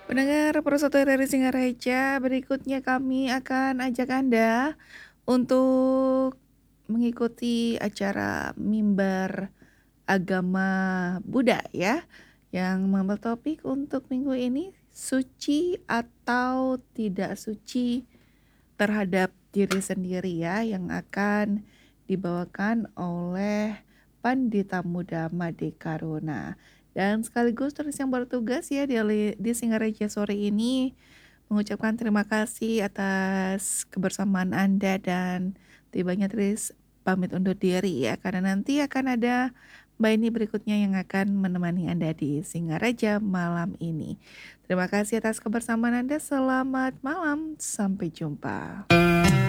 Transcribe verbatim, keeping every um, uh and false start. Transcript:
Pendengar Prosoto R R I Singaraja, berikutnya kami akan ajak Anda untuk mengikuti acara Mimbar Agama Buddha ya, yang mengambil topik untuk minggu ini, suci atau tidak suci terhadap diri sendiri ya, yang akan dibawakan oleh Pandita Muda Made Karuna. Dan sekaligus terus yang bertugas ya di, di Singaraja sore ini mengucapkan terima kasih atas kebersamaan Anda dan tibanya Tris pamit undur diri ya, karena nanti akan ada Mbak ini berikutnya yang akan menemani Anda di Singaraja malam ini. Terima kasih atas kebersamaan Anda, selamat malam, sampai jumpa.